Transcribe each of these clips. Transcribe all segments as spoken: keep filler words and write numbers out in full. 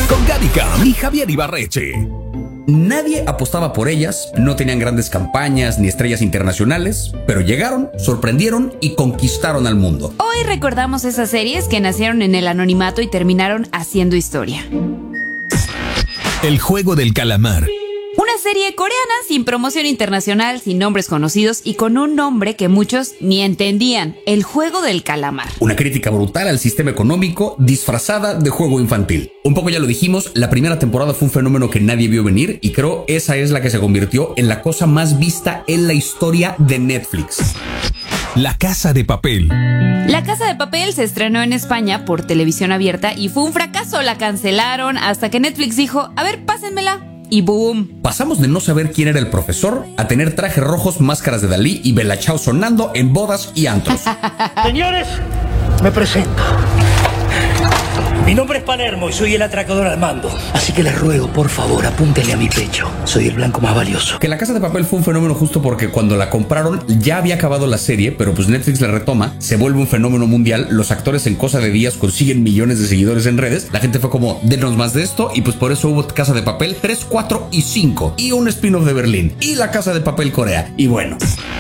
con Gaby Cam y Javier Ibarreche. Nadie apostaba por ellas, no tenían grandes campañas ni estrellas internacionales, pero llegaron, sorprendieron y conquistaron al mundo. Hoy recordamos esas series que nacieron en el anonimato y terminaron haciendo historia. El juego del calamar. Una serie coreana sin promoción internacional, sin nombres conocidos y con un nombre que muchos ni entendían: El juego del calamar. Una crítica brutal al sistema económico disfrazada de juego infantil. Un poco ya lo dijimos, la primera temporada fue un fenómeno que nadie vio venir y creo esa es la que se convirtió en la cosa más vista en la historia de Netflix. La Casa de Papel. La Casa de Papel se estrenó en España por televisión abierta y fue un fracaso. La cancelaron hasta que Netflix dijo: a ver, pásenmela. Y boom. Pasamos de no saber quién era el profesor a tener trajes rojos, máscaras de Dalí y Bella Ciao sonando en bodas y antros. Señores, me presento. Mi nombre es Palermo y soy el atracador al mando. Así que les ruego, por favor, apúntenle a mi pecho. Soy el blanco más valioso. Que La Casa de Papel fue un fenómeno justo porque cuando la compraron ya había acabado la serie, pero pues Netflix la retoma, se vuelve un fenómeno mundial, los actores en cosa de días consiguen millones de seguidores en redes, la gente fue como, denos más de esto, y pues por eso hubo Casa de Papel tres, cuatro y cinco, y un spin-off de Berlín, y La Casa de Papel Corea, y bueno.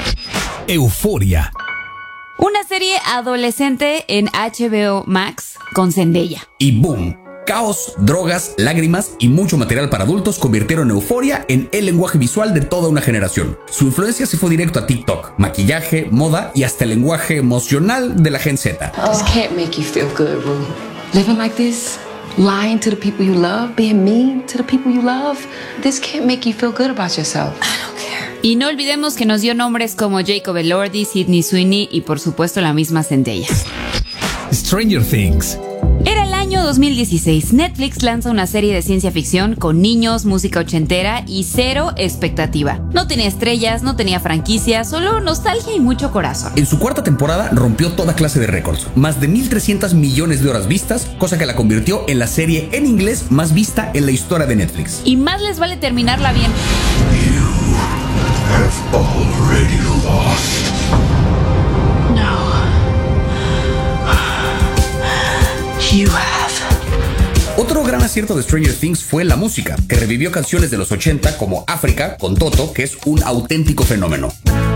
Euforia. Una serie adolescente en H B O Max con Zendaya. Y boom, caos, drogas, lágrimas y mucho material para adultos convirtieron Euforia en el lenguaje visual de toda una generación. Su influencia se fue directo a TikTok, maquillaje, moda y hasta el lenguaje emocional de la Gen Z. This can't make you feel good, Rue. Living like this, lying to the people you love, being mean to the people you love, this can't make you feel good about yourself. I don't care. Y no olvidemos que nos dio nombres como Jacob Elordi, Sydney Sweeney y por supuesto la misma Zendaya. Stranger Things. Era el año dos mil dieciséis. Netflix lanza una serie de ciencia ficción con niños, música ochentera y cero expectativa. No tenía estrellas, no tenía franquicia, solo nostalgia y mucho corazón. En su cuarta temporada rompió toda clase de récords. Más de mil trescientos millones de horas vistas, cosa que la convirtió en la serie en inglés más vista en la historia de Netflix. Y más les vale terminarla bien. Have already lost. No. You have. Otro gran acierto de Stranger Things fue la música, que revivió canciones de los ochenta como África con Toto, que es un auténtico fenómeno.